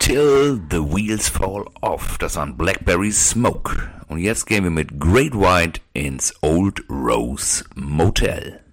Till the Wheels Fall Off. Das waren Blackberry Smoke. Und jetzt gehen wir mit Great White ins Old Rose Motel.